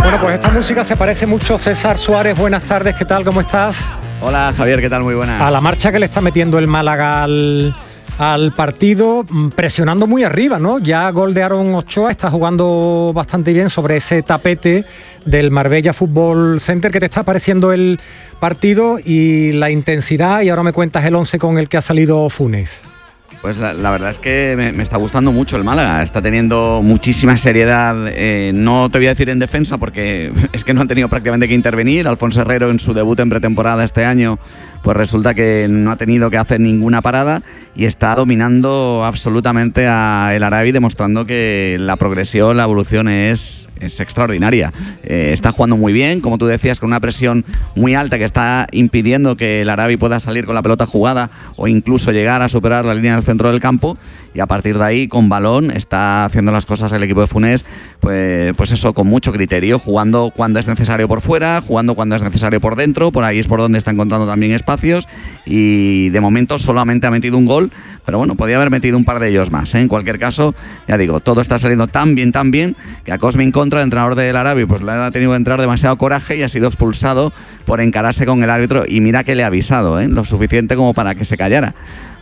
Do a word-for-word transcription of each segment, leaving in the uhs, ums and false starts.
Bueno, pues esta música se parece mucho. César Suárez, buenas tardes, ¿qué tal? ¿Cómo estás? Hola Javier, ¿qué tal? Muy buenas. A la marcha que le está metiendo el Málaga al, al partido, presionando muy arriba, ¿no? Ya gol de Aaron Ochoa, está jugando bastante bien sobre ese tapete del Marbella Fútbol Center. ¿Qué te está pareciendo el partido y la intensidad? Y ahora me cuentas el once con el que ha salido Funes. Pues la, la verdad es que me, me está gustando mucho el Málaga, está teniendo muchísima seriedad, eh, no te voy a decir en defensa porque es que no han tenido prácticamente que intervenir. Alfonso Herrero en su debut en pretemporada este año, pues resulta que no ha tenido que hacer ninguna parada y está dominando absolutamente a El Arabi, demostrando que la progresión, la evolución es, es extraordinaria. Eh, está jugando muy bien, como tú decías, con una presión muy alta que está impidiendo que El Arabi pueda salir con la pelota jugada o incluso llegar a superar la línea del centro del campo, y a partir de ahí, con balón, está haciendo las cosas el equipo de Funes, pues, pues eso, con mucho criterio, jugando cuando es necesario por fuera, jugando cuando es necesario por dentro, por ahí es por donde está encontrando también espacios, y de momento solamente ha metido un gol, pero bueno, podía haber metido un par de ellos más, ¿eh? En cualquier caso, ya digo, todo está saliendo tan bien, tan bien, que a Cosme en contra, el entrenador del Arabi, pues le ha tenido que entrar demasiado coraje y ha sido expulsado por encararse con el árbitro, y mira que le ha avisado, ¿eh? Lo suficiente como para que se callara.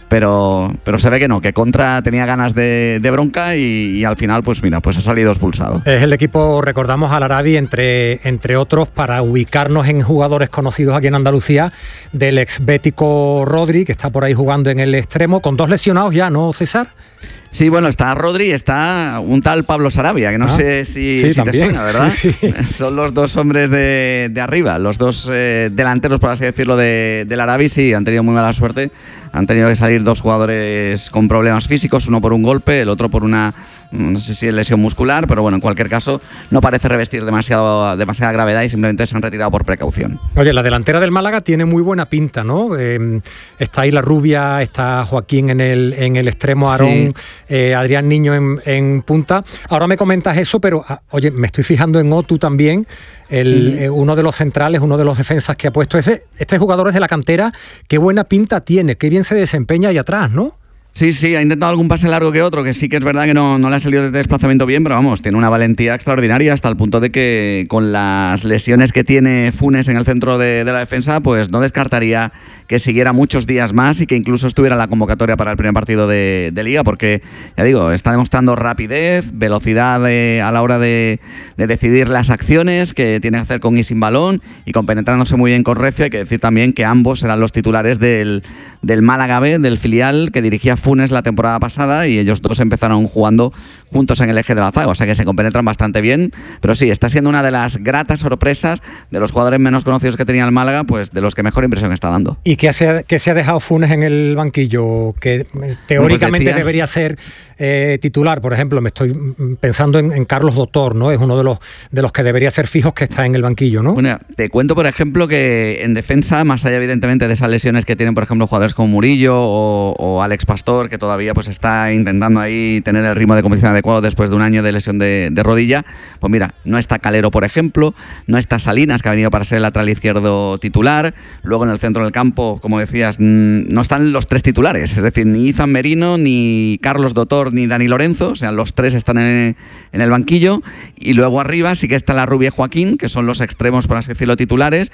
Pero, pero se ve que no, que Contra tenía ganas de, de bronca y, y al final, pues mira, pues ha salido expulsado. Es el equipo, recordamos, al Arabi, entre, entre otros, para ubicarnos en jugadores conocidos aquí en Andalucía, del ex bético Rodri, que está por ahí jugando en el extremo, con dos lesionados ya, ¿no, César? Sí, bueno, está Rodri y está un tal Pablo Sarabia, que no ah, sé si, sí, si te suena, ¿verdad? Sí, sí. Son los dos hombres de, de arriba, los dos eh, delanteros, por así decirlo, de, del Arabi. Sí, han tenido muy mala suerte. Han tenido que salir dos jugadores con problemas físicos, uno por un golpe, el otro por una, no sé si es lesión muscular, pero bueno, en cualquier caso no parece revestir demasiado, demasiada gravedad y simplemente se han retirado por precaución. Oye, la delantera del Málaga tiene muy buena pinta, ¿no? Eh, está ahí la Rubia, está Joaquín en el, en el extremo, Aarón, sí. eh, Adrián Niño en, en punta. Ahora me comentas eso, pero ah, oye, me estoy fijando en Otu también. El, uh-huh. eh, uno de los centrales, uno de los defensas que ha puesto. Este, este jugador es de la cantera, qué buena pinta tiene, qué bien se desempeña ahí atrás, ¿no? Sí, sí, ha intentado algún pase largo que otro, que sí que es verdad que no, no le ha salido de desplazamiento bien, pero vamos, tiene una valentía extraordinaria hasta el punto de que con las lesiones que tiene Funes en el centro de, de la defensa, pues no descartaría que siguiera muchos días más y que incluso estuviera en la convocatoria para el primer partido de, de Liga, porque, ya digo, está demostrando rapidez, velocidad de, a la hora de, de decidir las acciones que tiene que hacer con y sin balón, y compenetrándose muy bien con Recio. Hay que decir también que ambos eran los titulares del, del Málaga B, del filial que dirigía Funes la temporada pasada, y ellos dos empezaron jugando juntos en el eje de la zaga, o sea que se compenetran bastante bien. Pero sí, está siendo una de las gratas sorpresas de los jugadores menos conocidos que tenía el Málaga, pues de los que mejor impresión está dando. ¿Y qué se ha, qué se ha dejado Funes en el banquillo? Que teóricamente pues decías, debería ser eh, titular. Por ejemplo, me estoy pensando en, en Carlos Doctor, ¿no? Es uno de los de los que debería ser fijos, que está en el banquillo, ¿no? Bueno, te cuento, por ejemplo, que en defensa, más allá evidentemente de esas lesiones que tienen, por ejemplo, jugadores como Murillo o, o Alex Pastor, que todavía pues está intentando ahí tener el ritmo de competición adecuado después de un año de lesión de, de rodilla, pues mira, no está Calero, por ejemplo, no está Salinas, que ha venido para ser el lateral izquierdo titular. Luego en el centro del campo, como decías, no están los tres titulares, es decir, ni Izan Merino, ni Carlos Doctor, ni Dani Lorenzo, o sea, los tres están en, en el banquillo. Y luego arriba sí que está la Rubia y Joaquín, que son los extremos, por así decirlo, titulares.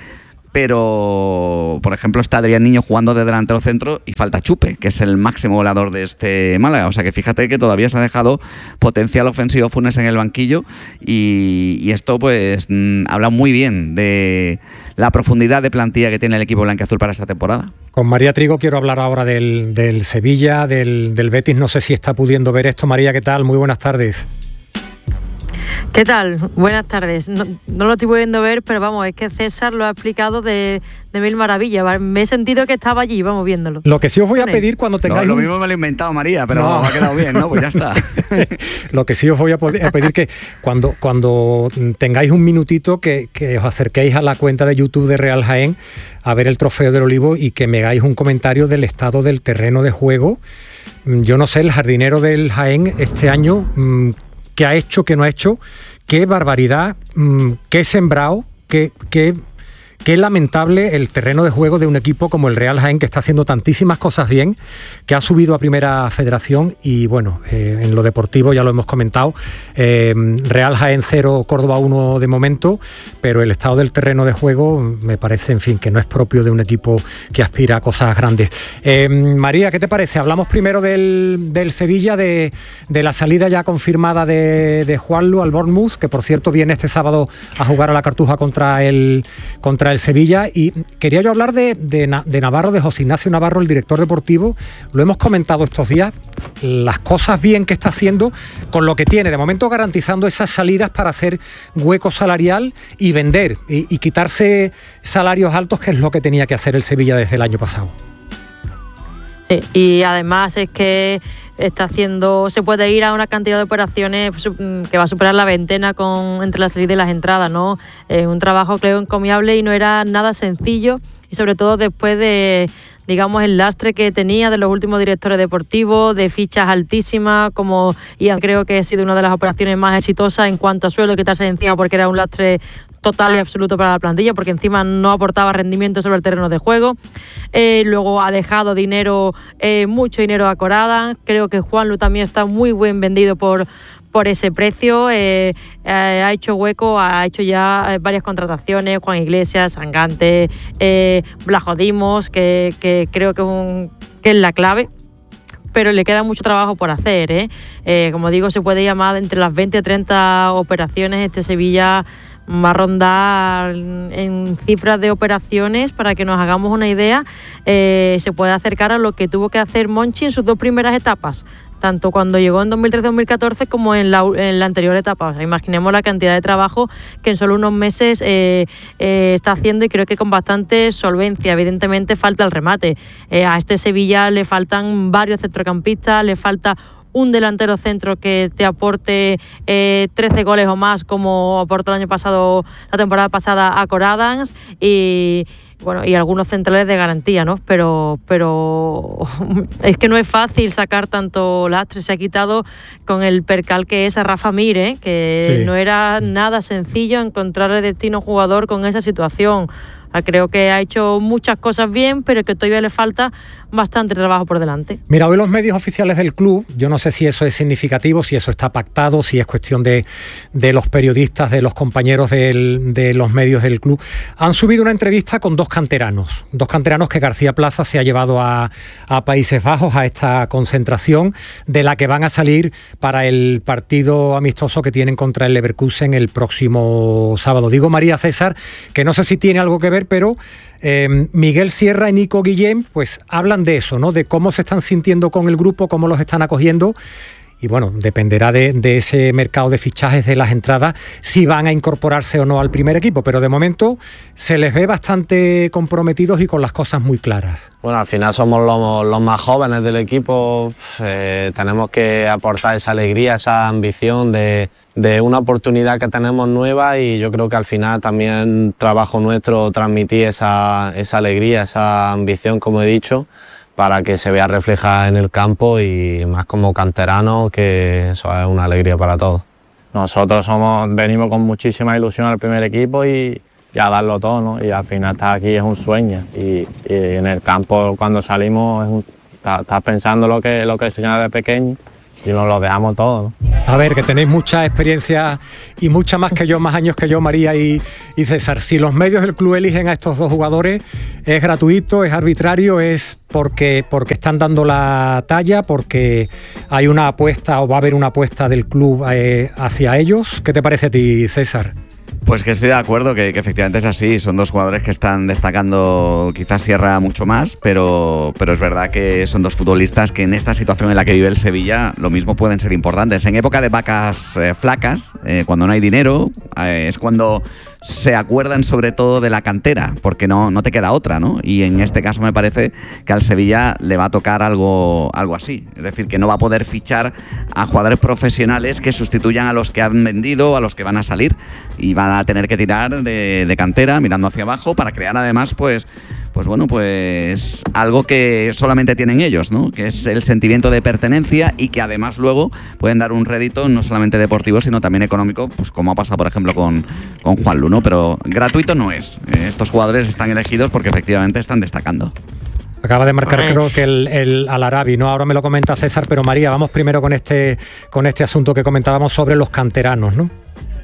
Pero, por ejemplo, está Adrián Niño jugando de delantero centro y falta Chupe, que es el máximo goleador de este Málaga. O sea que fíjate que todavía se ha dejado potencial ofensivo Funes en el banquillo, y, y esto pues mmm, habla muy bien de la profundidad de plantilla que tiene el equipo blanquiazul para esta temporada. Con María Trigo quiero hablar ahora del, del Sevilla, del, del Betis. No sé si está pudiendo ver esto. María, ¿qué tal? Muy buenas tardes. ¿Qué tal? Buenas tardes. No, no lo estoy pudiendo ver, pero vamos, es que César lo ha explicado de, de mil maravillas. Me he sentido que estaba allí, vamos, viéndolo. Lo que sí os voy a pedir cuando tengáis... No, lo mismo me lo he inventado, María, pero no. me ha quedado bien, ¿no? Pues ya está. Lo que sí os voy a, a pedir que cuando, cuando tengáis un minutito, que, que os acerquéis a la cuenta de YouTube de Real Jaén a ver el Trofeo del Olivo y que me hagáis un comentario del estado del terreno de juego. Yo no sé, el jardinero del Jaén este año... qué ha hecho, qué no ha hecho, qué barbaridad, qué sembrado, qué, qué, qué lamentable el terreno de juego de un equipo como el Real Jaén, que está haciendo tantísimas cosas bien, que ha subido a Primera Federación y bueno, eh, en lo deportivo ya lo hemos comentado, eh, Real Jaén cero, Córdoba uno de momento, pero el estado del terreno de juego me parece, en fin, que no es propio de un equipo que aspira a cosas grandes. Eh, María, ¿qué te parece? Hablamos primero del, del Sevilla, de, de la salida ya confirmada de, de Juanlu al Bournemouth, que por cierto viene este sábado a jugar a la Cartuja contra el, contra el Sevilla, y quería yo hablar de, de, de Navarro, de José Ignacio Navarro, el director deportivo. Lo hemos comentado estos días, las cosas bien que está haciendo con lo que tiene, de momento garantizando esas salidas para hacer hueco salarial y vender y, y quitarse salarios altos, que es lo que tenía que hacer el Sevilla desde el año pasado. Sí, y además es que está haciendo, se puede ir a una cantidad de operaciones que va a superar la veintena con entre la salida y las entradas, ¿no? Eh, un trabajo, creo, encomiable, y no era nada sencillo, y sobre todo después de, digamos, el lastre que tenía de los últimos directores deportivos, de fichas altísimas, como y creo que ha sido una de las operaciones más exitosas en cuanto a sueldo, quitarse de encima, porque era un lastre total y absoluto para la plantilla, porque encima no aportaba rendimiento sobre el terreno de juego. Eh, luego ha dejado dinero, eh, mucho dinero a Corada. Creo que Juanlu también está muy buen vendido por, por ese precio. Eh, eh, ha hecho hueco, ha hecho ya varias contrataciones, Juan Iglesias, Sangante, eh, Blajodimos, que, que creo que es, un, que es la clave. Pero le queda mucho trabajo por hacer, ¿eh? Eh, como digo, se puede llamar entre las veinte y treinta operaciones. Este Sevilla va a rondar en cifras de operaciones, para que nos hagamos una idea. Eh, se puede acercar a lo que tuvo que hacer Monchi en sus dos primeras etapas, tanto cuando llegó en dos mil trece dos mil catorce como en la, en la anterior etapa. O sea, imaginemos la cantidad de trabajo que en solo unos meses eh, eh, está haciendo, y creo que con bastante solvencia. Evidentemente falta el remate. Eh, a este Sevilla le faltan varios centrocampistas, le falta un delantero centro que te aporte eh, trece goles o más, como aportó el año pasado, la temporada pasada, a Coradans, y bueno, y algunos centrales de garantía, ¿no? Pero, pero es que no es fácil sacar tanto lastre. Se ha quitado con el percal que es a Rafa Mir, ¿eh? Que sí, no era nada sencillo encontrarle destino a un jugador con esa situación. Creo que ha hecho muchas cosas bien, pero que todavía le falta bastante trabajo por delante. Mira, hoy los medios oficiales del club, yo no sé si eso es significativo, si eso está pactado, si es cuestión de, de los periodistas, de los compañeros del, de los medios del club, han subido una entrevista con dos canteranos, dos canteranos que García Plaza se ha llevado a, a Países Bajos, a esta concentración de la que van a salir para el partido amistoso que tienen contra el Leverkusen el próximo sábado. Digo, María César, que no sé si tiene algo que ver, pero eh, Miguel Sierra y Nico Guillén pues hablan de eso, ¿no? De cómo se están sintiendo con el grupo, cómo los están acogiendo, y bueno, dependerá de, de ese mercado de fichajes, de las entradas, si van a incorporarse o no al primer equipo, pero de momento se les ve bastante comprometidos y con las cosas muy claras. Bueno, al final somos los, los más jóvenes del equipo, eh, tenemos que aportar esa alegría, esa ambición de, de una oportunidad que tenemos nueva, y yo creo que al final también trabajo nuestro transmitir esa, esa alegría, esa ambición, como he dicho, para que se vea reflejada en el campo, y más como canteranos, que eso es una alegría para todos. Nosotros somos, venimos con muchísima ilusión al primer equipo y, y a darlo todo, ¿no? Y al final estar aquí es un sueño, y, y en el campo cuando salimos es un, estás, estás pensando lo que, lo que soñaba de pequeño, y nos lo dejamos todo, ¿no? A ver, que tenéis mucha experiencia y mucha más que yo, más años que yo, María y, y César. Si los medios del club eligen a estos dos jugadores, ¿es gratuito, es arbitrario, es porque, porque están dando la talla, porque hay una apuesta o va a haber una apuesta del club eh, hacia ellos? ¿Qué te parece a ti, César? Pues que estoy de acuerdo, que, que efectivamente es así. Son dos jugadores que están destacando, quizás Sierra mucho más, pero, pero es verdad que son dos futbolistas que en esta situación en la que vive el Sevilla lo mismo pueden ser importantes. En época de vacas eh, flacas, eh, cuando no hay dinero, eh, es cuando se acuerdan sobre todo de la cantera, porque no, no te queda otra, ¿no? Y en este caso me parece que al Sevilla le va a tocar algo, algo así. Es decir, que no va a poder fichar a jugadores profesionales que sustituyan a los que han vendido, a los que van a salir, y van a tener que tirar de, de cantera, mirando hacia abajo, para crear además pues pues bueno, pues algo que solamente tienen ellos, ¿no? Que es el sentimiento de pertenencia y que además luego pueden dar un rédito no solamente deportivo, sino también económico, pues como ha pasado, por ejemplo, con, con Juanlu, ¿no? Pero gratuito no es. Estos jugadores están elegidos porque efectivamente están destacando. Acaba de marcar, creo que el, el Al-Arabi, ¿no? Ahora me lo comenta César, pero María, vamos primero con este, con este asunto que comentábamos sobre los canteranos, ¿no?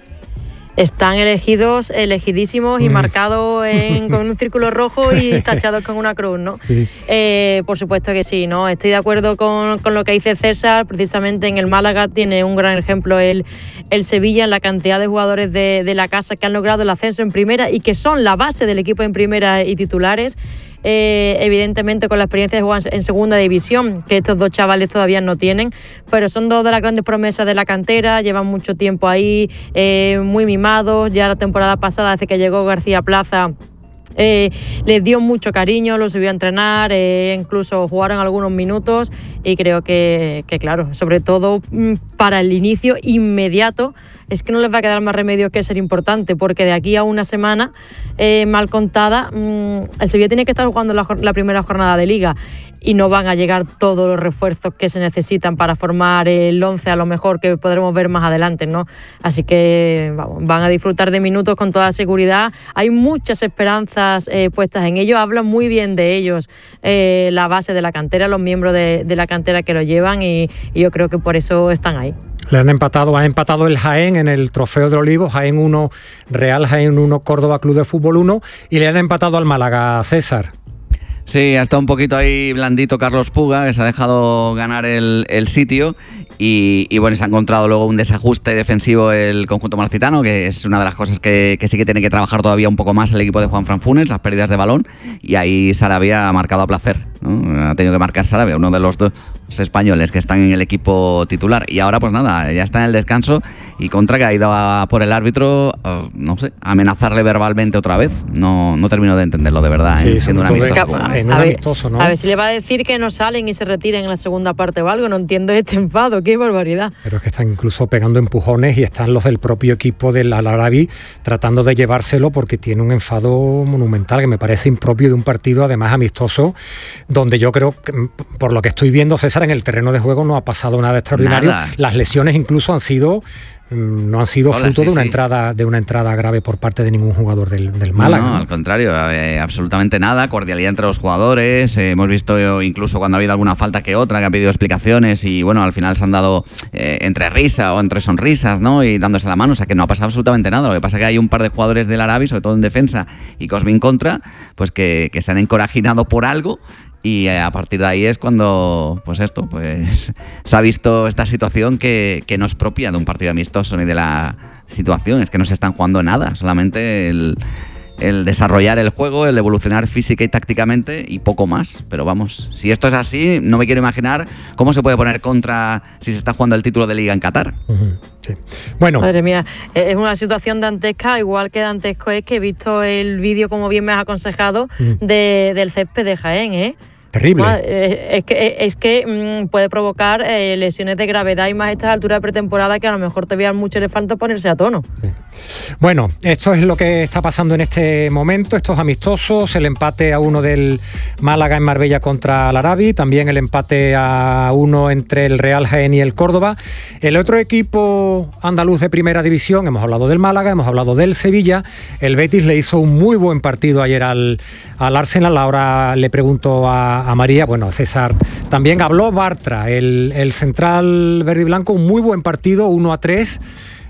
Están elegidos, elegidísimos y mm. marcados en, con un círculo rojo y tachados con una cruz, ¿no? Sí. Eh, por supuesto que sí, ¿no? Estoy de acuerdo con, con lo que dice César. Precisamente en el Málaga tiene un gran ejemplo el, el Sevilla, en la cantidad de jugadores de, de la casa que han logrado el ascenso en primera y que son la base del equipo en primera y titulares. Eh, evidentemente con la experiencia de jugar en segunda división, que estos dos chavales todavía no tienen, pero son dos de las grandes promesas de la cantera, llevan mucho tiempo ahí, eh, muy mimados. Ya la temporada pasada, desde que llegó García Plaza, Eh, les dio mucho cariño, los subió a entrenar, eh, incluso jugaron algunos minutos y creo que, que claro, sobre todo para el inicio inmediato, es que no les va a quedar más remedio que ser importante, porque de aquí a una semana eh, mal contada, mmm, el Sevilla tiene que estar jugando la, la primera jornada de Liga y no van a llegar todos los refuerzos que se necesitan para formar el once a lo mejor que podremos ver más adelante, ¿no? Así que vamos, van a disfrutar de minutos con toda seguridad. Hay muchas esperanzas eh, puestas en ellos, hablan muy bien de ellos eh, la base de la cantera, los miembros de, de la cantera que lo llevan y, y yo creo que por eso están ahí. Le han empatado, ha empatado el Jaén en el Trofeo del Olivo, Jaén uno, Real Jaén uno, Córdoba Club de Fútbol uno, y le han empatado al Málaga, César. Sí, ha estado un poquito ahí blandito Carlos Puga, que se ha dejado ganar el, el sitio y, y bueno, se ha encontrado luego un desajuste defensivo el conjunto malacitano, que es una de las cosas que, que sí que tiene que trabajar todavía un poco más el equipo de Juanfran Funes, las pérdidas de balón, y ahí Sarabia ha marcado a placer, ¿no? Ha tenido que marcar Sarabia, uno de los dos españoles que están en el equipo titular, y ahora pues nada, ya está en el descanso y Contra, que ha ido a por el árbitro, uh, no sé, a amenazarle verbalmente otra vez. No, no termino de entenderlo, de verdad, sí, ¿eh? Siendo un amistoso. En un a, amistoso, ver, ¿no? a ver si le va a decir que no salen y se retiren en la segunda parte o algo. No entiendo este enfado, qué barbaridad. Pero es que están incluso pegando empujones y están los del propio equipo del Al-Arabi tratando de llevárselo porque tiene un enfado monumental que me parece impropio de un partido además amistoso, donde yo creo que, por lo que estoy viendo, César, en el terreno de juego no ha pasado nada extraordinario. Nada. Las lesiones incluso han sido no han sido Hola, fruto sí, de una sí. entrada de una entrada grave por parte de ningún jugador del, del Málaga. No, no, al contrario, eh, absolutamente nada, cordialidad entre los jugadores, eh, hemos visto incluso cuando ha habido alguna falta que otra, que ha pedido explicaciones y bueno, al final se han dado eh, entre risa o entre sonrisas, ¿no? Y dándose la mano, o sea que no ha pasado absolutamente nada. Lo que pasa es que hay un par de jugadores del Arabi, sobre todo en defensa y Cosmin contra, pues que, que se han encorajinado por algo. Y a partir de ahí es cuando, pues esto, pues se ha visto esta situación que, que no es propia de un partido amistoso ni de la situación, es que no se están jugando nada, solamente el, el desarrollar el juego, el evolucionar física y tácticamente y poco más. Pero vamos, si esto es así, no me quiero imaginar cómo se puede poner contra si se está jugando el título de Liga en Qatar. Uh-huh, sí. Bueno. Madre mía, es una situación dantesca, igual que dantesco es que he visto el vídeo, como bien me has aconsejado, uh-huh. de, del césped de Jaén, ¿eh? Terrible. Es que, es que puede provocar eh, lesiones de gravedad y más a estas alturas de pretemporada que a lo mejor todavía mucho le falta ponerse a tono. Sí. Bueno, esto es lo que está pasando en este momento, estos amistosos, el empate a uno del Málaga en Marbella contra el Arabi, también el empate a uno entre el Real Jaén y el Córdoba. El otro equipo andaluz de primera división, hemos hablado del Málaga, hemos hablado del Sevilla, el Betis le hizo un muy buen partido ayer al, al Arsenal. Ahora le pregunto a a María, bueno, César, también habló Bartra, el, el central verde y blanco, un muy buen partido, uno a tres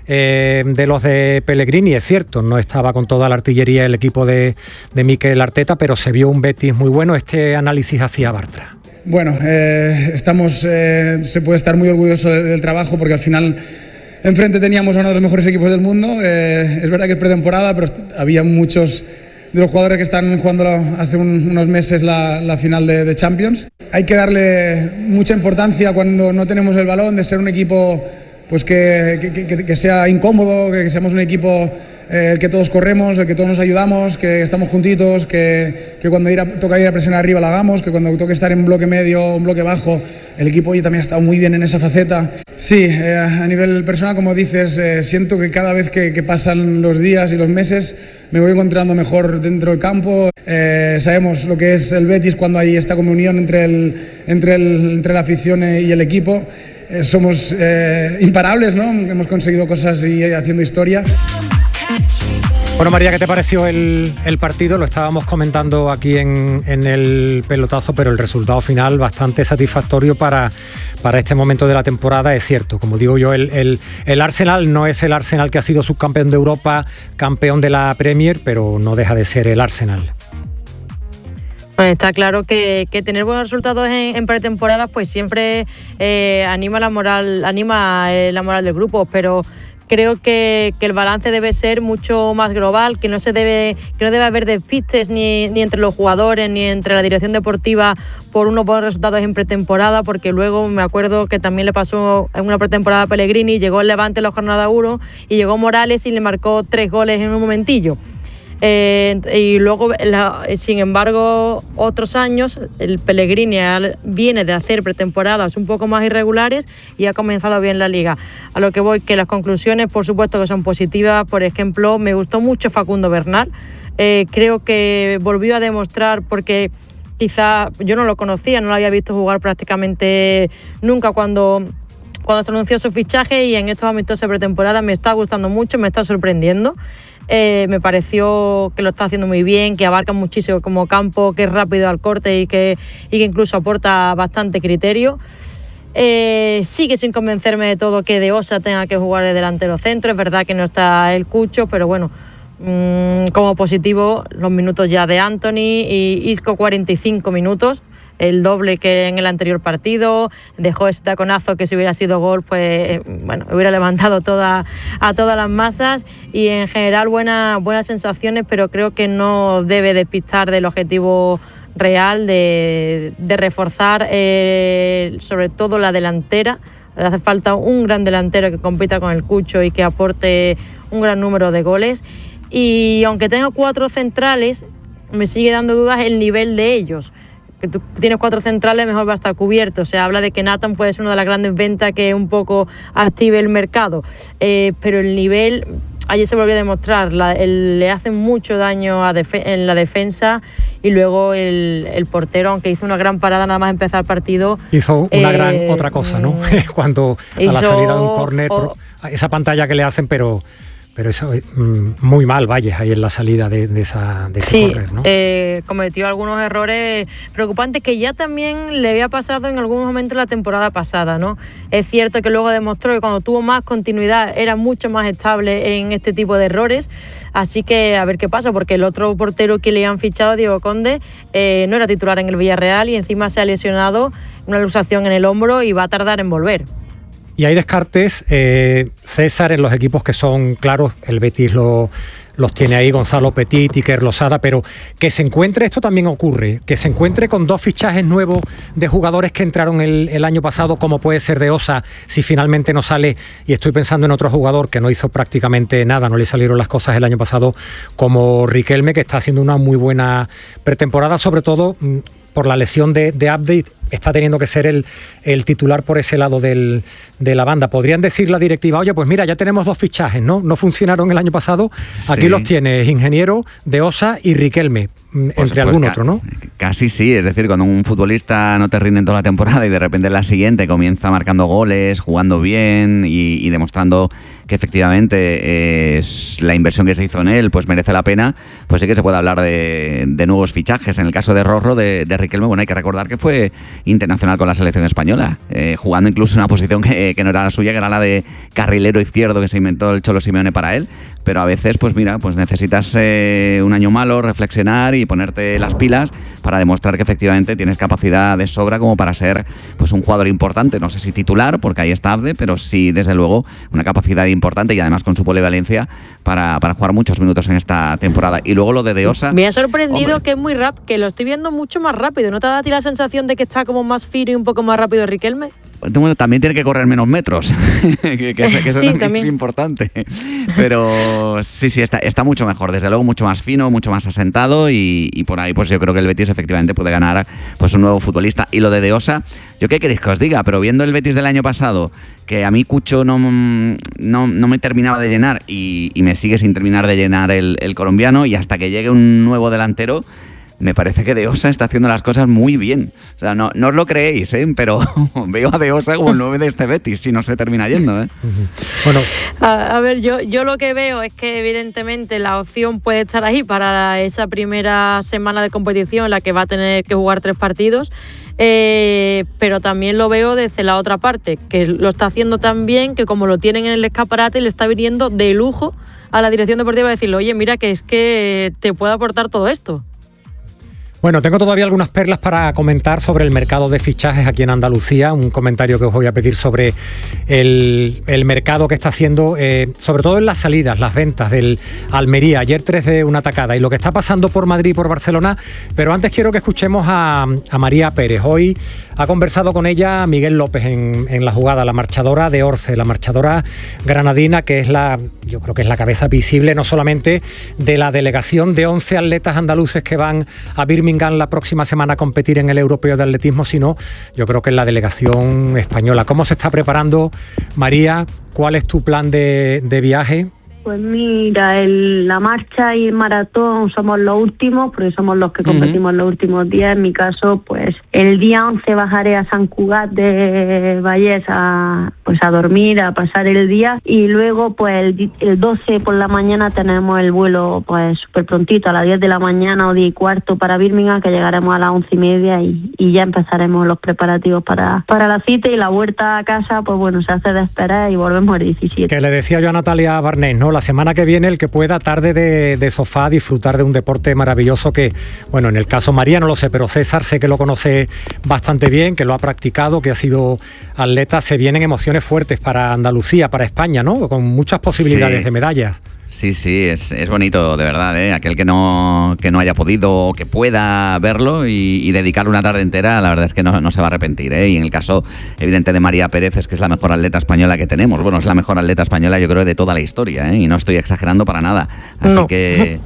eh, de los de Pellegrini, es cierto, no estaba con toda la artillería el equipo de, de Mikel Arteta, pero se vio un Betis muy bueno. Este análisis hacía Bartra. Bueno, eh, estamos, eh, se puede estar muy orgulloso de, del trabajo porque al final enfrente teníamos a uno de los mejores equipos del mundo. Eh, es verdad que es pretemporada, pero había muchos de los jugadores que están jugando hace un, unos meses la, la final de, de Champions. Hay que darle mucha importancia cuando no tenemos el balón, de ser un equipo pues que, que, que, que sea incómodo, que, que seamos un equipo eh, el que todos corremos, el que todos nos ayudamos, que estamos juntitos, que, que cuando ir a, toca ir a presionar arriba lo hagamos, que cuando toque estar en bloque medio o en bloque bajo, el equipo hoy también ha estado muy bien en esa faceta. Sí, eh, a nivel personal, como dices, eh, siento que cada vez que, que pasan los días y los meses me voy encontrando mejor dentro del campo. Eh, sabemos lo que es el Betis cuando hay esta comunión entre, el, entre, el, entre la afición y el equipo. Eh, somos eh, imparables, ¿no? Hemos conseguido cosas y eh, haciendo historia. Bueno, María, ¿qué te pareció el, el partido? Lo estábamos comentando aquí en, en el pelotazo, pero el resultado final bastante satisfactorio para, para este momento de la temporada, es cierto. Como digo yo, el, el, el Arsenal no es el Arsenal que ha sido subcampeón de Europa, campeón de la Premier, pero no deja de ser el Arsenal. Pues está claro que, que tener buenos resultados en, en pretemporada pues siempre eh, anima la moral, anima eh, la moral del grupo, pero creo que, que el balance debe ser mucho más global, que no se debe, que no debe haber despistes ni, ni entre los jugadores ni entre la dirección deportiva por unos buenos resultados en pretemporada, porque luego me acuerdo que también le pasó en una pretemporada a Pellegrini, llegó el Levante en la jornada uno y llegó Morales y le marcó tres goles en un momentillo. Eh, y luego, la, sin embargo, otros años el Pellegrini viene de hacer pretemporadas un poco más irregulares y ha comenzado bien la liga. A lo que voy, que las conclusiones por supuesto que son positivas. Por ejemplo, me gustó mucho Facundo Bernal, eh, creo que volvió a demostrar, porque quizá yo no lo conocía, no lo había visto jugar prácticamente nunca cuando... cuando se anunció su fichaje, y en estos amistosos de pretemporada me está gustando mucho, me está sorprendiendo. Eh, me pareció que lo está haciendo muy bien, que abarca muchísimo como campo, que es rápido al corte y que, y que incluso aporta bastante criterio. Eh, sigue sin convencerme de todo que De Osa tenga que jugar de delantero centro. Es verdad que no está el Cucho, pero bueno, mmm, como positivo los minutos ya de Anthony y Isco, cuarenta y cinco minutos. El doble que en el anterior partido, dejó ese taconazo que si hubiera sido gol, pues bueno, hubiera levantado toda, a todas las masas, y en general buena, buenas sensaciones, pero creo que no debe despistar del objetivo real de, de reforzar eh, sobre todo la delantera. Le hace falta un gran delantero que compita con el Cucho y que aporte un gran número de goles, y aunque tenga cuatro centrales, me sigue dando dudas el nivel de ellos. Que tú tienes cuatro centrales, mejor va a estar cubierto. Se habla de que Nathan puede ser una de las grandes ventas que un poco active el mercado, eh, pero el nivel, ayer se volvió a demostrar, la, el, le hacen mucho daño a defe- en la defensa, y luego el, el portero, aunque hizo una gran parada nada más empezar el partido, hizo una eh, gran otra cosa, ¿no? Cuando hizo, a la salida de un córner, o, esa pantalla que le hacen, pero... Pero eso, muy mal, Valles, ahí en la salida de, de esa de ese sí, correr, ¿no? Eh, cometió algunos errores preocupantes que ya también le había pasado en algún momento la temporada pasada, ¿no? Es cierto que luego demostró que cuando tuvo más continuidad era mucho más estable en este tipo de errores, así que a ver qué pasa, porque el otro portero que le han fichado, Diego Conde, eh, no era titular en el Villarreal y encima se ha lesionado, una luxación en el hombro, y va a tardar en volver. Y hay descartes, eh, César, en los equipos que son claros, el Betis lo, los tiene ahí, Gonzalo Petit, Iker Losada, pero que se encuentre, esto también ocurre, que se encuentre con dos fichajes nuevos de jugadores que entraron el, el año pasado, como puede ser De Osa, si finalmente no sale, y estoy pensando en otro jugador que no hizo prácticamente nada, no le salieron las cosas el año pasado, como Riquelme, que está haciendo una muy buena pretemporada, sobre todo por la lesión de, de Abde, está teniendo que ser el, el titular por ese lado del, de la banda. Podrían decir la directiva, oye, pues mira, ya tenemos dos fichajes, ¿no? No funcionaron el año pasado, aquí sí. Los tienes, Ingeniero, De Osa y Riquelme, pues, entre pues algún ca- otro, ¿no? Casi sí, es decir, cuando un futbolista no te rinde en toda la temporada y de repente en la siguiente comienza marcando goles, jugando bien y, y demostrando que efectivamente eh, la inversión que se hizo en él pues merece la pena, pues sí que se puede hablar de, de nuevos fichajes. En el caso de Rorro, de, de Riquelme, bueno, hay que recordar que fue internacional con la selección española, eh, jugando incluso en una posición que, que no era la suya, que era la de carrilero izquierdo que se inventó el Cholo Simeone para él, pero a veces pues mira, pues necesitas eh, un año malo, reflexionar y ponerte las pilas para demostrar que efectivamente tienes capacidad de sobra como para ser pues un jugador importante, no sé si titular, porque ahí está Abde, pero sí desde luego una capacidad importante y además con su polivalencia para, para jugar muchos minutos en esta temporada. Y luego lo de De Osa, me ha sorprendido, hombre, que es muy rápido, que lo estoy viendo mucho más rápido. ¿No te da a ti la sensación de que está como más fino y un poco más rápido Riquelme? Bueno, también tiene que correr menos metros, que, que, eso, que eso sí, también, también es importante. Pero sí, sí, está, está mucho mejor, desde luego mucho más fino, mucho más asentado y, y por ahí pues yo creo que el Betis efectivamente puede ganar pues un nuevo futbolista. Y lo de De Osa, ¿yo qué queréis que os diga? Pero viendo el Betis del año pasado, que a mí Cucho no, no, no me terminaba de llenar y, y me sigue sin terminar de llenar el, el colombiano, y hasta que llegue un nuevo delantero, me parece que De Osa está haciendo las cosas muy bien. O sea, no, no os lo creéis, ¿eh? Pero veo a De Osa como el nueve de este Betis, si no se termina yendo, ¿eh? Bueno, a, a ver, yo, yo lo que veo es que evidentemente la opción puede estar ahí para esa primera semana de competición en la que va a tener que jugar tres partidos, eh, pero también lo veo desde la otra parte, que lo está haciendo tan bien que como lo tienen en el escaparate, le está viniendo de lujo a la dirección deportiva a decirle, oye, mira que es que te puedo aportar todo esto. Bueno, tengo todavía algunas perlas para comentar sobre el mercado de fichajes aquí en Andalucía, un comentario que os voy a pedir sobre el, el mercado que está haciendo, eh, sobre todo en las salidas, las ventas del Almería, ayer tres de una tacada, y lo que está pasando por Madrid y por Barcelona, pero antes quiero que escuchemos a, a María Pérez. Hoy ha conversado con ella Miguel López en, en la jugada, la marchadora de Orce, la marchadora granadina, que es la, yo creo que es la cabeza visible no solamente de la delegación de once atletas andaluces que van a Birmingham la próxima semana a competir en el Europeo de Atletismo, sino yo creo que es la delegación española. ¿Cómo se está preparando, María? ¿Cuál es tu plan de, de viaje? Pues mira, el, la marcha y el maratón somos los últimos, porque somos los que competimos uh-huh. los últimos días. En mi caso, pues el día once bajaré a San Cugat de Vallés a, pues a dormir, a pasar el día, y luego pues el, el doce por la mañana tenemos el vuelo pues súper prontito, a las diez de la mañana o diez y cuarto para Birmingham, que llegaremos a las once y media y, y ya empezaremos los preparativos para, para la cita, y la vuelta a casa pues bueno, se hace de esperar y volvemos el diecisiete. Que le decía yo a Natalia Barnés, ¿no? La semana que viene el que pueda tarde de, de sofá disfrutar de un deporte maravilloso que, bueno, en el caso María no lo sé, pero César sé que lo conoce bastante bien, que lo ha practicado, que ha sido atleta. Se vienen emociones fuertes para Andalucía, para España, ¿no? Con muchas posibilidades sí. de medallas. Sí, sí, es, es bonito, de verdad, ¿eh? Aquel que no, que no haya podido o que pueda verlo y, y dedicarle una tarde entera, la verdad es que no, no se va a arrepentir, ¿eh? Y en el caso evidente de María Pérez, es que es la mejor atleta española que tenemos. Bueno, es la mejor atleta española, yo creo, de toda la historia, ¿eh? Y no estoy exagerando para nada. Así no. que...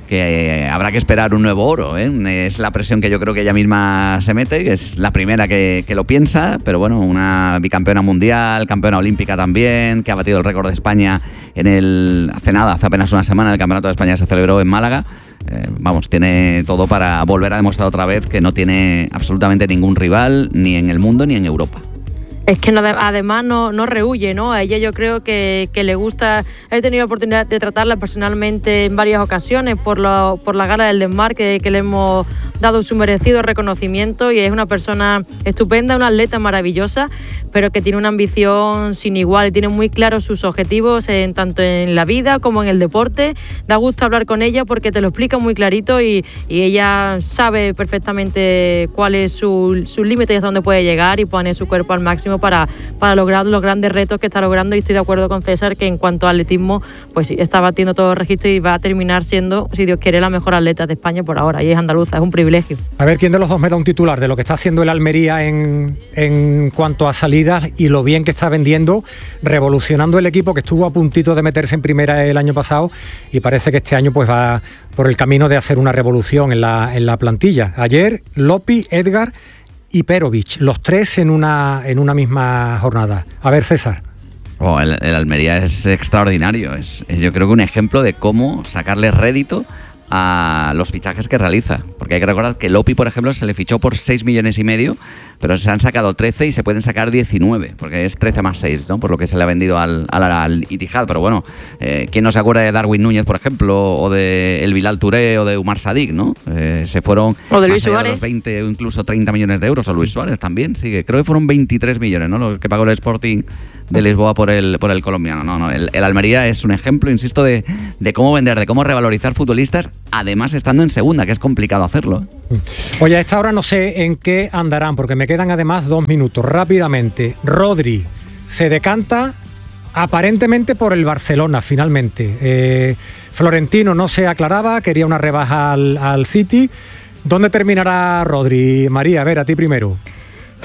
que eh, habrá que esperar un nuevo oro, ¿eh? Es la presión que yo creo que ella misma se mete, que es la primera que, que lo piensa, pero bueno, una bicampeona mundial, campeona olímpica también, que ha batido el récord de España en el, hace nada, hace apenas una semana, el Campeonato de España se celebró en Málaga. Eh, vamos, tiene todo para volver a demostrar otra vez que no tiene absolutamente ningún rival, ni en el mundo ni en Europa. Es que no, además no, no rehuye, ¿no? A ella yo creo que, que le gusta. He tenido oportunidad de tratarla personalmente en varias ocasiones por, lo, por la gala del Desmar, que, que le hemos dado su merecido reconocimiento, y es una persona estupenda, una atleta maravillosa, pero que tiene una ambición sin igual y tiene muy claros sus objetivos en, tanto en la vida como en el deporte. Da gusto hablar con ella porque te lo explica muy clarito y, y ella sabe perfectamente cuál es su, su límite y hasta dónde puede llegar, y pone su cuerpo al máximo para, para lograr los grandes retos que está logrando. Y estoy de acuerdo con César que en cuanto a atletismo, pues sí, está batiendo todos los registros y va a terminar siendo, si Dios quiere, la mejor atleta de España por ahora, y es andaluza, es un privilegio. A ver quién de los dos me da un titular de lo que está haciendo el Almería en, en cuanto a salidas y lo bien que está vendiendo, revolucionando el equipo que estuvo a puntito de meterse en primera el año pasado, y parece que este año pues va por el camino de hacer una revolución en la, en la plantilla. Ayer Lopi, Edgar y Perovic, los tres en una, en una misma jornada. A ver, César. Oh, el, el Almería es extraordinario, es, es yo creo que un ejemplo de cómo sacarle rédito a los fichajes que realiza, porque hay que recordar que Lopi, por ejemplo, se le fichó por seis millones y medio, pero se han sacado trece y se pueden sacar diecinueve, porque es trece más seis, ¿no? Por lo que se le ha vendido al, al, al Itihad. Pero bueno, eh, ¿quién no se acuerda de Darwin Núñez, por ejemplo, o de el Bilal Touré o de Umar Sadik, ¿no? Eh, se fueron o de Luis Suárez, de los veinte o incluso treinta millones de euros, o Luis Suárez también, sí, creo que fueron veintitrés millones, ¿no? Lo que pagó el Sporting de Lisboa por el, por el colombiano. No, no, el, el Almería es un ejemplo, insisto, de, de cómo vender, de cómo revalorizar futbolistas, además estando en segunda, que es complicado hacerlo. Oye, a esta hora no sé en qué andarán, porque me quedan además dos minutos. Rápidamente, Rodri se decanta aparentemente por el Barcelona, finalmente. Eh, Florentino no se aclaraba, quería una rebaja al, al City. ¿Dónde terminará Rodri? María, a ver, a ti primero.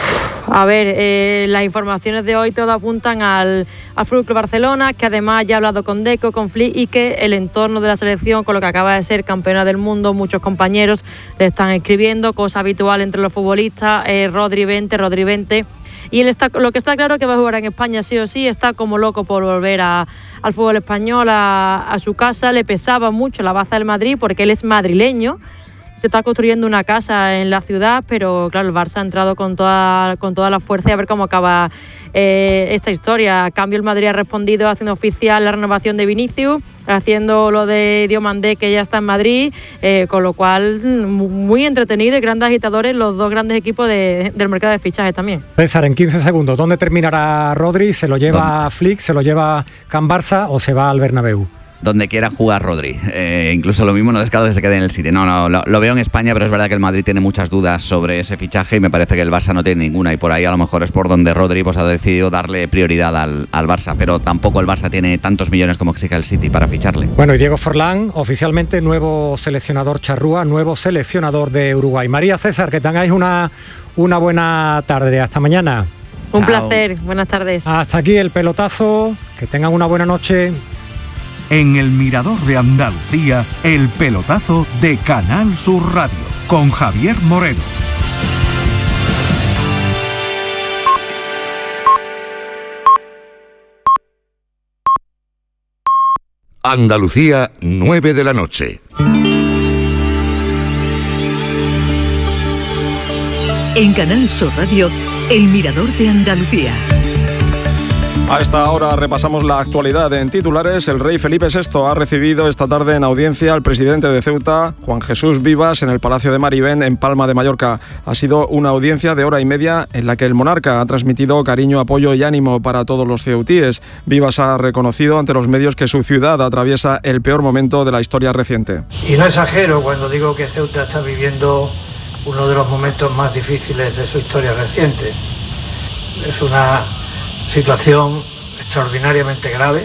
A ver, eh, las informaciones de hoy todo apuntan al, al F C Barcelona, que además ya ha hablado con Deco, con Flick, y que el entorno de la selección, con lo que acaba de ser campeona del mundo, muchos compañeros le están escribiendo, cosa habitual entre los futbolistas, eh, Rodri vente, Rodri vente. Y él está, lo que está claro que va a jugar en España sí o sí, está como loco por volver a, al fútbol español, a, a su casa. Le pesaba mucho la baza del Madrid porque él es madrileño. Se está construyendo una casa en la ciudad, pero claro, el Barça ha entrado con toda, con toda la fuerza y a ver cómo acaba eh, esta historia. A cambio, el Madrid ha respondido haciendo oficial la renovación de Vinicius, haciendo lo de Diomandé, que ya está en Madrid, eh, con lo cual muy entretenido y grandes agitadores los dos grandes equipos de, del mercado de fichajes también. César, en quince segundos, ¿dónde terminará Rodri? ¿Se lo lleva Flick, se lo lleva Can Barça o se va al Bernabéu? Donde quiera jugar Rodri. Eh, incluso lo mismo no descarto que se quede en el City. No, no, lo, lo veo en España, pero es verdad que el Madrid tiene muchas dudas sobre ese fichaje y me parece que el Barça no tiene ninguna, y por ahí a lo mejor es por donde Rodri pues, ha decidido darle prioridad al, al Barça, pero tampoco el Barça tiene tantos millones como exige el City para ficharle. Bueno, y Diego Forlán, oficialmente nuevo seleccionador charrúa, nuevo seleccionador de Uruguay. María, César, que tengáis una, una buena tarde. Hasta mañana. Un Chao. placer. Buenas tardes. Hasta aquí el pelotazo. Que tengan una buena noche. En el Mirador de Andalucía, el pelotazo de Canal Sur Radio, con Javier Moreno. Andalucía, nueve de la noche. En Canal Sur Radio, el Mirador de Andalucía. A esta hora repasamos la actualidad en titulares. El rey Felipe sexto ha recibido esta tarde en audiencia al presidente de Ceuta, Juan Jesús Vivas, en el Palacio de Marivén, en Palma de Mallorca. Ha sido una audiencia de hora y media en la que el monarca ha transmitido cariño, apoyo y ánimo para todos los ceutíes. Vivas ha reconocido ante los medios que su ciudad atraviesa el peor momento de la historia reciente. Y no exagero cuando digo que Ceuta está viviendo uno de los momentos más difíciles de su historia reciente. Es una situación extraordinariamente grave,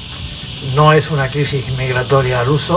no es una crisis migratoria al uso,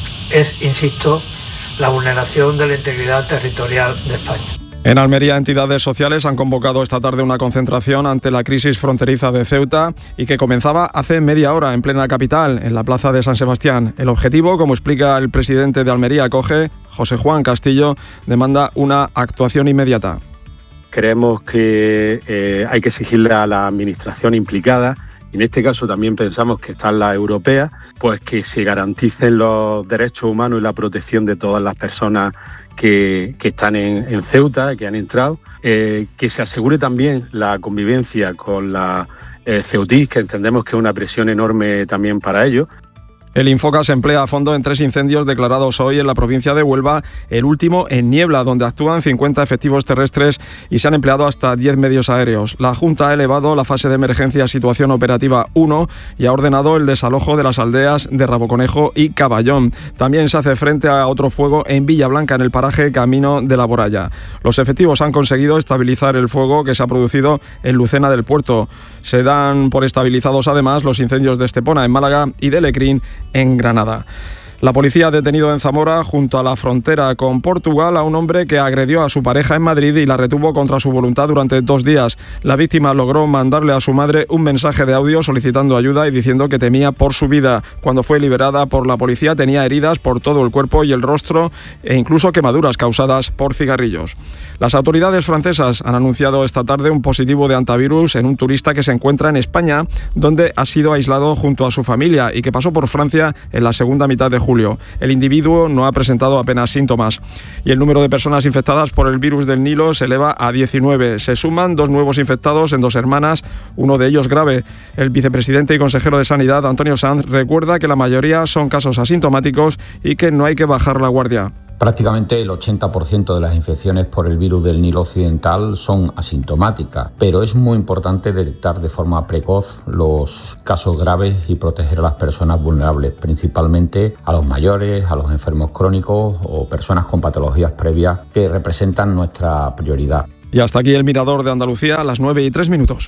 es, insisto, la vulneración de la integridad territorial de España. En Almería, entidades sociales han convocado esta tarde una concentración ante la crisis fronteriza de Ceuta y que comenzaba hace media hora en plena capital, en la plaza de San Sebastián. El objetivo, como explica el presidente de Almería Acoge, José Juan Castillo, demanda una actuación inmediata. Creemos que eh, hay que exigirle a la administración implicada, y en este caso también pensamos que están las europeas, pues que se garanticen los derechos humanos y la protección de todas las personas que, que están en, en Ceuta, que han entrado, eh, que se asegure también la convivencia con la eh, ceutís, que entendemos que es una presión enorme también para ellos. El Infoca se emplea a fondo en tres incendios declarados hoy en la provincia de Huelva, el último en Niebla, donde actúan cincuenta efectivos terrestres y se han empleado hasta diez medios aéreos. La Junta ha elevado la fase de emergencia a situación operativa uno y ha ordenado el desalojo de las aldeas de Raboconejo y Caballón. También se hace frente a otro fuego en Villablanca, en el paraje Camino de la Boralla. Los efectivos han conseguido estabilizar el fuego que se ha producido en Lucena del Puerto. Se dan por estabilizados además los incendios de Estepona, en Málaga, y de Lecrín, en Granada. La policía ha detenido en Zamora, junto a la frontera con Portugal, a un hombre que agredió a su pareja en Madrid y la retuvo contra su voluntad durante dos días. La víctima logró mandarle a su madre un mensaje de audio solicitando ayuda y diciendo que temía por su vida. Cuando fue liberada por la policía tenía heridas por todo el cuerpo y el rostro e incluso quemaduras causadas por cigarrillos. Las autoridades francesas han anunciado esta tarde un positivo de antivirus en un turista que se encuentra en España, donde ha sido aislado junto a su familia y que pasó por Francia en la segunda mitad de julio. El individuo no ha presentado apenas síntomas. Y el número de personas infectadas por el virus del Nilo se eleva a diecinueve. Se suman dos nuevos infectados en Dos Hermanas, uno de ellos grave. El vicepresidente y consejero de Sanidad, Antonio Sanz, recuerda que la mayoría son casos asintomáticos y que no hay que bajar la guardia. Prácticamente el ochenta por ciento de las infecciones por el virus del Nilo occidental son asintomáticas, pero es muy importante detectar de forma precoz los casos graves y proteger a las personas vulnerables, principalmente a los mayores, a los enfermos crónicos o personas con patologías previas que representan nuestra prioridad. Y hasta aquí el Mirador de Andalucía, a las nueve y tres minutos.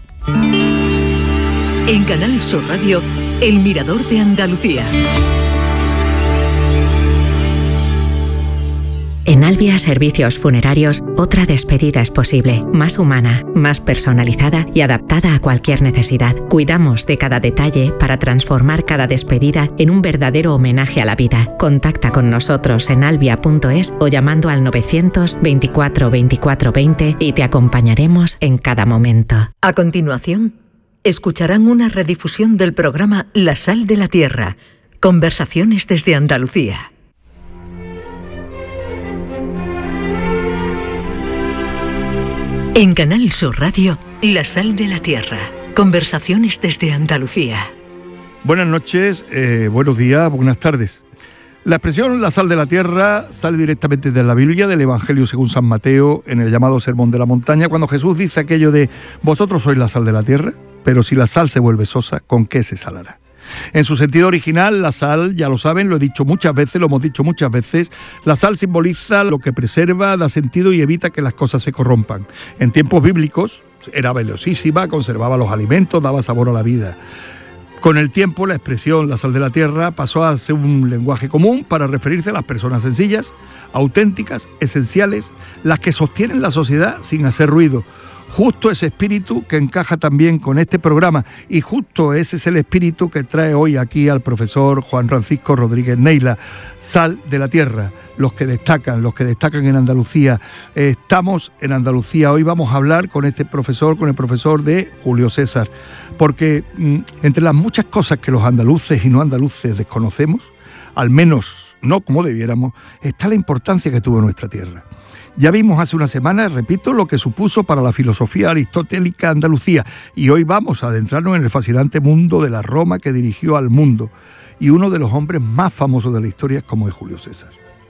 En Canal Sur Radio, el Mirador de Andalucía. En Albia Servicios Funerarios, otra despedida es posible, más humana, más personalizada y adaptada a cualquier necesidad. Cuidamos de cada detalle para transformar cada despedida en un verdadero homenaje a la vida. Contacta con nosotros en albia punto es o llamando al novecientos veinticuatro veinticuatro veinte y te acompañaremos en cada momento. A continuación, escucharán una redifusión del programa La Sal de la Tierra, conversaciones desde Andalucía. En Canal Sur Radio, La Sal de la Tierra, conversaciones desde Andalucía. Buenas noches, eh, buenos días, buenas tardes. La expresión la sal de la tierra sale directamente de la Biblia, del Evangelio según San Mateo, en el llamado Sermón de la Montaña, cuando Jesús dice aquello de vosotros sois la sal de la tierra, pero si la sal se vuelve sosa, ¿con qué se salará? En su sentido original, la sal, ya lo saben, lo he dicho muchas veces, lo hemos dicho muchas veces, la sal simboliza lo que preserva, da sentido y evita que las cosas se corrompan. En tiempos bíblicos era valiosísima, conservaba los alimentos, daba sabor a la vida. Con el tiempo, la expresión la sal de la tierra pasó a ser un lenguaje común para referirse a las personas sencillas, auténticas, esenciales, las que sostienen la sociedad sin hacer ruido. Justo ese espíritu que encaja también con este programa y justo ese es el espíritu que trae hoy aquí al profesor Juan Francisco Rodríguez Neila, Sal de la Tierra, los que destacan, los que destacan en Andalucía. Estamos en Andalucía, hoy vamos a hablar con este profesor, con el profesor de Julio César, porque mm, entre las muchas cosas que los andaluces y no andaluces desconocemos, al menos no como debiéramos, está la importancia que tuvo nuestra tierra. Ya vimos hace una semana, repito, lo que supuso para la filosofía aristotélica Andalucía y hoy vamos a adentrarnos en el fascinante mundo de la Roma que dirigió al mundo y uno de los hombres más famosos de la historia como es Julio César.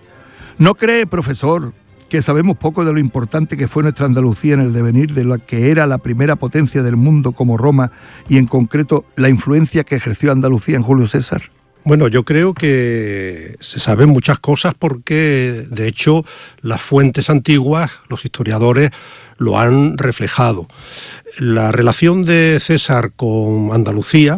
¿No cree, profesor, que sabemos poco de lo importante que fue nuestra Andalucía en el devenir de la que era la primera potencia del mundo como Roma y en concreto la influencia que ejerció Andalucía en Julio César? Bueno, yo creo que se saben muchas cosas porque, de hecho, las fuentes antiguas, los historiadores, lo han reflejado. La relación de César con Andalucía,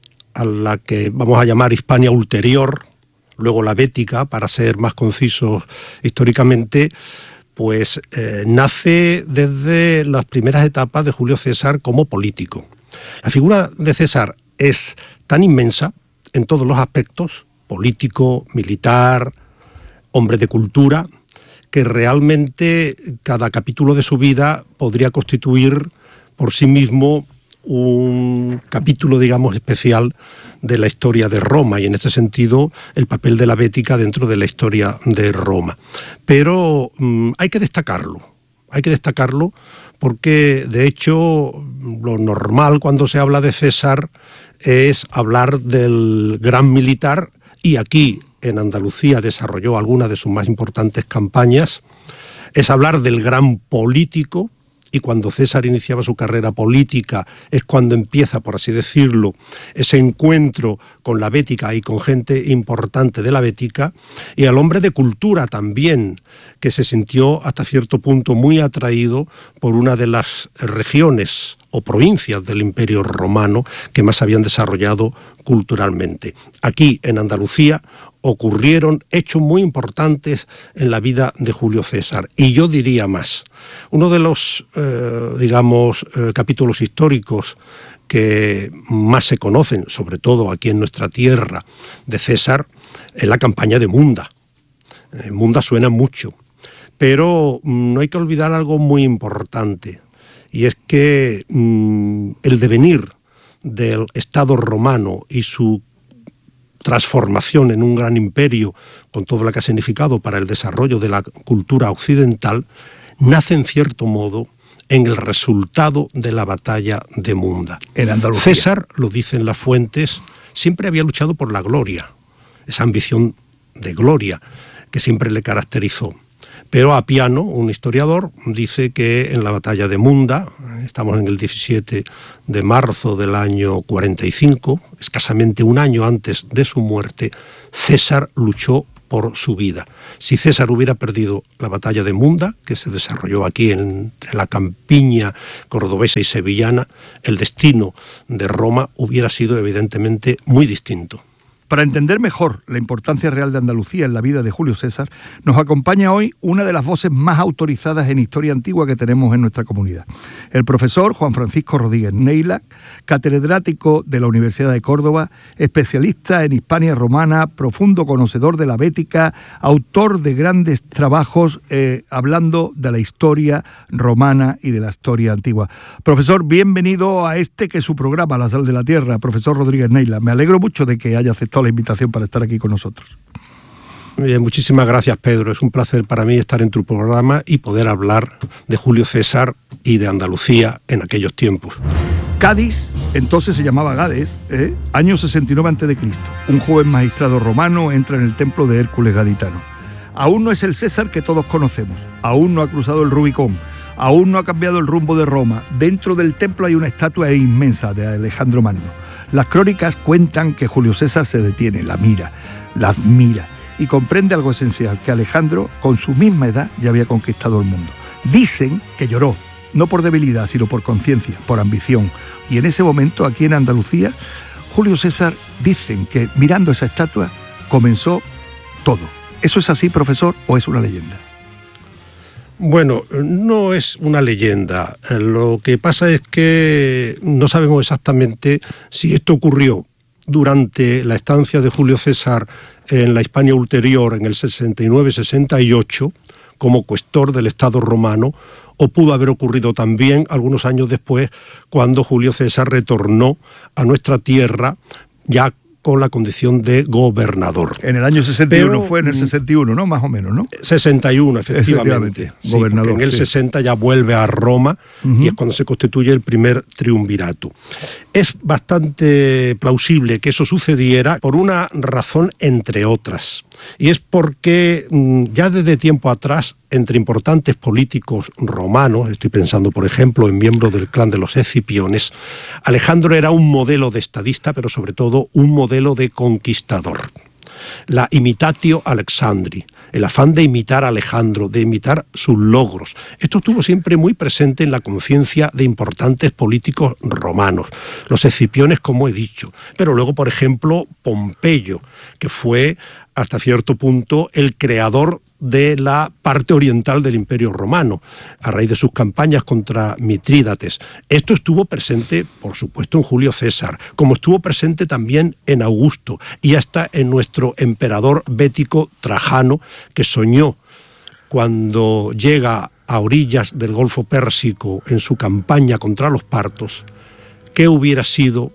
a la que vamos a llamar Hispania Ulterior, luego la Bética, para ser más concisos históricamente, pues eh, nace desde las primeras etapas de Julio César como político. La figura de César es tan inmensa en todos los aspectos, político, militar, hombre de cultura, que realmente cada capítulo de su vida podría constituir por sí mismo un capítulo, digamos, especial de la historia de Roma y en este sentido el papel de la Bética dentro de la historia de Roma. Pero mmm, hay que destacarlo, hay que destacarlo porque de hecho lo normal cuando se habla de César es hablar del gran militar y aquí en Andalucía desarrolló algunas de sus más importantes campañas, es hablar del gran político y cuando César iniciaba su carrera política es cuando empieza, por así decirlo, ese encuentro con la Bética y con gente importante de la Bética y al hombre de cultura también, que se sintió hasta cierto punto muy atraído por una de las regiones o provincias del Imperio Romano que más habían desarrollado culturalmente. Aquí, en Andalucía, ocurrieron hechos muy importantes en la vida de Julio César. Y yo diría más, uno de los, eh, digamos, eh, capítulos históricos que más se conocen, sobre todo aquí en nuestra tierra, de César, es la campaña de Munda. Eh, Munda suena mucho, pero no hay que olvidar algo muy importante, y es que mmm, el devenir del Estado romano y su transformación en un gran imperio, con todo lo que ha significado para el desarrollo de la cultura occidental, nace en cierto modo en el resultado de la batalla de Munda. En Andalucía. César, lo dicen las fuentes, siempre había luchado por la gloria, esa ambición de gloria que siempre le caracterizó. Pero Apiano, un historiador, dice que en la batalla de Munda, estamos en el diecisiete de marzo del año cuarenta y cinco, escasamente un año antes de su muerte, César luchó por su vida. Si César hubiera perdido la batalla de Munda, que se desarrolló aquí entre la campiña cordobesa y sevillana, el destino de Roma hubiera sido evidentemente muy distinto. Para entender mejor la importancia real de Andalucía en la vida de Julio César, nos acompaña hoy una de las voces más autorizadas en historia antigua que tenemos en nuestra comunidad. El profesor Juan Francisco Rodríguez Neila, catedrático de la Universidad de Córdoba, especialista en Hispania romana, profundo conocedor de la bética, autor de grandes trabajos eh, hablando de la historia romana y de la historia antigua. Profesor, bienvenido a este que es su programa, La Sal de la Tierra, profesor Rodríguez Neila. Me alegro mucho de que haya aceptado la invitación para estar aquí con nosotros. Bien, muchísimas gracias, Pedro. Es un placer para mí estar en tu programa y poder hablar de Julio César y de Andalucía en aquellos tiempos. Cádiz, entonces se llamaba Gades, ¿eh? año sesenta y nueve antes de Cristo. Un joven magistrado romano entra en el templo de Hércules gaditano. Aún no es el César que todos conocemos, aún no ha cruzado el Rubicón, aún no ha cambiado el rumbo de Roma. Dentro del templo hay una estatua inmensa de Alejandro Magno. Las crónicas cuentan que Julio César se detiene, la mira, la admira y comprende algo esencial, que Alejandro, con su misma edad, ya había conquistado el mundo. Dicen que lloró, no por debilidad, sino por conciencia, por ambición. Y en ese momento, aquí en Andalucía, Julio César, dicen que mirando esa estatua, comenzó todo. ¿Eso es así, profesor, o es una leyenda? Bueno, no es una leyenda. Lo que pasa es que no sabemos exactamente si esto ocurrió durante la estancia de Julio César en la Hispania ulterior en el sesenta y nueve sesenta y ocho como cuestor del Estado romano, o pudo haber ocurrido también algunos años después cuando Julio César retornó a nuestra tierra ya con la condición de gobernador. En el año sesenta y uno Pero, fue en el sesenta y uno, ¿no? Más o menos, ¿no? sesenta y uno, efectivamente. efectivamente. Sí, gobernador, en el sí. sesenta ya vuelve a Roma uh-huh. y es cuando se constituye el primer triunvirato. Es bastante plausible que eso sucediera por una razón entre otras. Y es porque ya desde tiempo atrás, entre importantes políticos romanos, estoy pensando por ejemplo en miembros del clan de los Escipiones, Alejandro era un modelo de estadista, pero sobre todo un modelo de conquistador. La imitatio Alexandri, el afán de imitar a Alejandro, de imitar sus logros. Esto estuvo siempre muy presente en la conciencia de importantes políticos romanos, los escipiones, como he dicho, pero luego, por ejemplo, Pompeyo, que fue hasta cierto punto el creador de la parte oriental del Imperio Romano, a raíz de sus campañas contra Mitrídates. Esto estuvo presente, por supuesto, en Julio César, como estuvo presente también en Augusto y hasta en nuestro emperador bético Trajano, que soñó cuando llega a orillas del Golfo Pérsico en su campaña contra los partos, que hubiera sido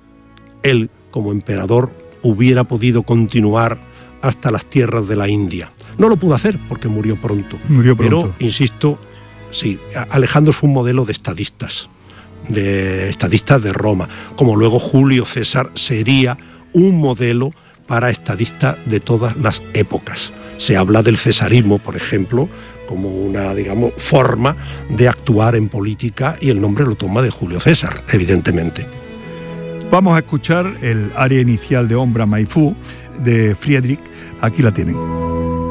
él, como emperador, hubiera podido continuar hasta las tierras de la India. No lo pudo hacer porque murió pronto. Murió pronto. Pero, insisto, sí, Alejandro fue un modelo de estadistas, de estadistas de Roma, como luego Julio César sería un modelo para estadistas de todas las épocas. Se habla del cesarismo, por ejemplo, como una, digamos, forma de actuar en política, y el nombre lo toma de Julio César, evidentemente. Vamos a escuchar el aria inicial de Ombra Mai Fu de Friedrich. Aquí la tienen.